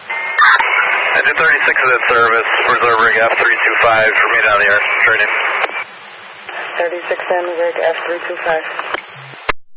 Engine 36 is in service, reserve rig F325, remain on the air, training. 36 in, rig F325.